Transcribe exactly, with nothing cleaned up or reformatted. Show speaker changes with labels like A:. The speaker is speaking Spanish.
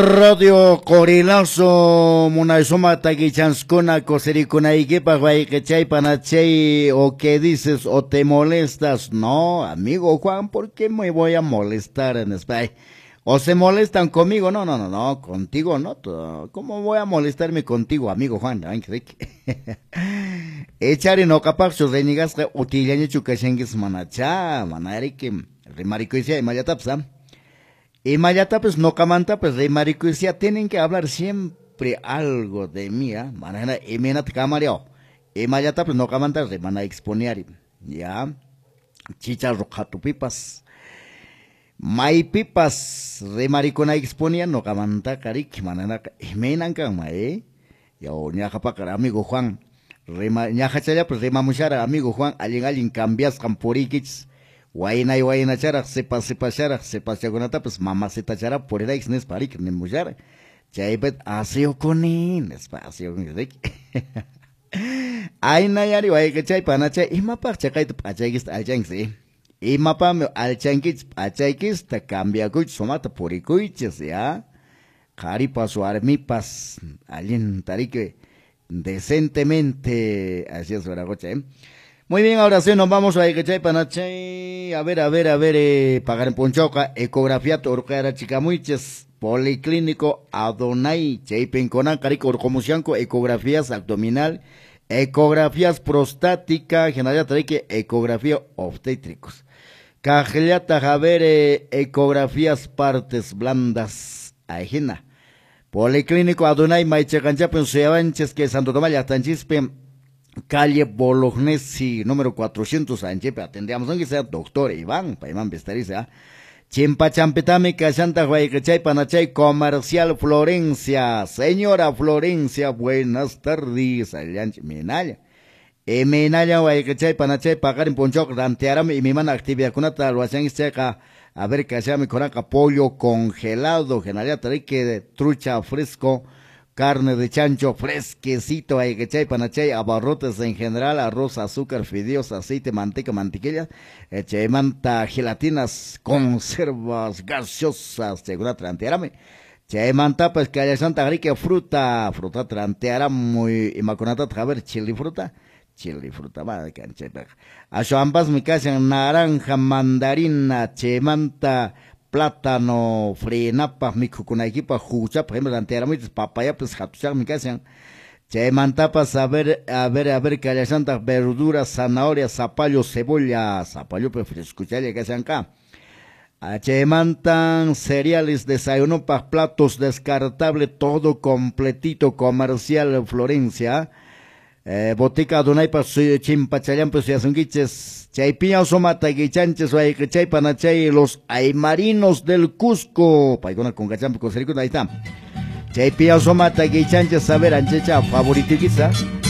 A: Radio Corilazo Munaisoma Taguichanskuna Cosericuna Iquipa Guayquechay Panachay o qué dices o te molestas. No, amigo Juan, ¿por qué me voy a molestar en España? O se molestan conmigo, no, no, no, no, contigo no, ¿cómo voy a molestarme contigo, amigo Juan? Echari no capaz sus renigas que utilan y chucachengues manacha, manarique, rimaricoisia y mayatapsa. Y mayatapes no camanta, pues rimaricoisia tienen que hablar siempre algo de mí, ¿ah? Manana, y menat camareo. Y mayatapes no camanta, remana exponer, ya, chicharrojatupipas. May pipas remaricona exponía no camanta caric manana menan kama eh ya oña para amigo Juan rema ñaja chaya pues rema mushara amigo Juan alguien alguien cambias camporiquits guayna y guayna chara sepa sepa chara sepa chagonata pues mamá se tachara por el exnes paric ni mushara chaybet asio conin espacio ay nayari guay que chay panacha y mapa chacay pachayist aljansi y mapa al chanquich a chayquis te cambia cuch somata puricuiches ya cari paso armipas alien tarique decentemente así es veragocha eh muy bien. Ahora sí nos vamos a que chay panachay a ver a ver a ver eh, pagar en Ponchoca ecografía torcara chicamuiches policlínico Adonai chay penconan carico orcomusianco ecografías abdominal ecografías prostática general tarique ecografía obstétricos Cajellata Javere, ecografías partes blandas, ajena. Policlínico Adonai Maichecanchapen, Seavanches, que Santo Tomás Yastanchispe, calle Bolognesi, número cuatrocientos, Anchepe, atendríamos, aunque sea doctor Iván, pa Iván Bestariza, Chimpachampetame, Cachanta, Guayquechay, Panachay, Comercial Florencia, señora Florencia, buenas tardes, Allanche, Minaya. E menaya guayquechay panachay pagar en Ponchoc rantearam y mi mana actividad con ata lo hacen seca a ver que hacía mi conaca pollo congelado general tarique trucha fresco carne de chancho fresquecito guayquechay panachay abarrotes en general arroz azúcar fideos aceite manteca mantequilla eche manta gelatinas conservas gaseosas según rantearame che manta pues que haya santa grique fruta fruta rantearam muy y maconata traver chili fruta chili fruta va de cancha. Aso ambas mi casa naranja, mandarina, chemanta, plátano, frenapa, mi cucunaiquipa, jucha, por ejemplo, anteriormente papaya, pues jatuchar mi casa. Chemanta para saber, a ver, a ver, que haya santas verduras, zanahoria, zapallo, cebolla, zapallo, pues escuchar que sean acá. Chemantan cereales, desayuno para platos descartable, todo completito, comercial Florencia. Eh, botica donai pa chimpachayam pues ya son guiches chaypiña somata guichanches o que chay panachay los aymarinos del Cusco paigona con gachamp con serico ahí está chaypiña somata guichanches saber anchecha favorito quizá